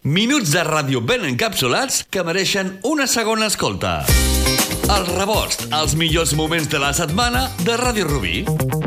Minuts de ràdio ben encapsulats que mereixen una segona escolta. El Rebost, els millors moments de la setmana de Ràdio Rubí.